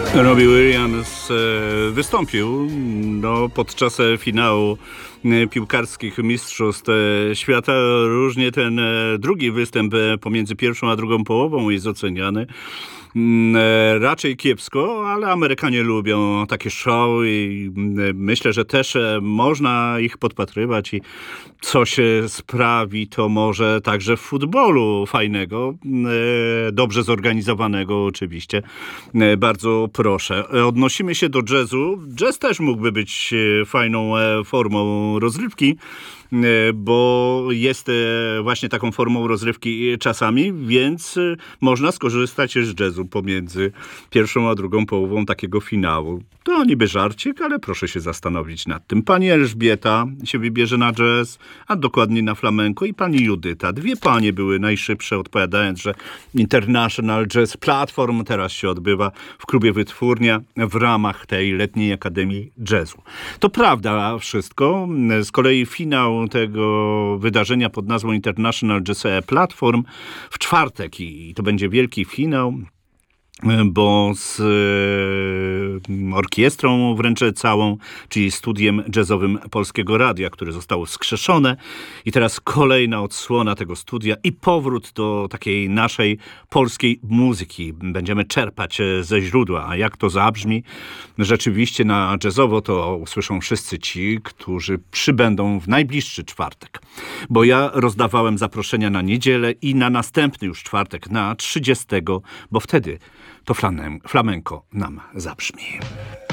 Robbie Williams wystąpił podczas finału piłkarskich mistrzostw świata. Różnie ten drugi występ pomiędzy pierwszą a drugą połową jest oceniany. Raczej kiepsko, ale Amerykanie lubią takie show i myślę, że też można ich podpatrywać i coś sprawi to może także w futbolu fajnego, dobrze zorganizowanego oczywiście. Bardzo proszę. Odnosimy się do jazzu. Jazz też mógłby być fajną formą rozrywki, bo jest właśnie taką formą rozrywki czasami, więc można skorzystać z jazzu pomiędzy pierwszą a drugą połową takiego finału. To niby żarcik, ale proszę się zastanowić nad tym. Pani Elżbieta się wybierze na jazz, a dokładnie na flamenco, i pani Judyta. Dwie panie były najszybsze, odpowiadając, że International Jazz Platform teraz się odbywa w klubie Wytwórnia w ramach tej letniej Akademii Jazzu. To prawda wszystko. Z kolei finał tego wydarzenia pod nazwą International Jazz Platform w czwartek, i to będzie wielki finał, bo z orkiestrą wręcz całą, czyli studiem jazzowym Polskiego Radia, które zostało wskrzeszone, i teraz kolejna odsłona tego studia i powrót do takiej naszej polskiej muzyki. Będziemy czerpać ze źródła, a jak to zabrzmi rzeczywiście na jazzowo, to usłyszą wszyscy ci, którzy przybędą w najbliższy czwartek. Bo ja rozdawałem zaproszenia na niedzielę i na następny już czwartek, na 30, bo wtedy to flamenco nam zabrzmi.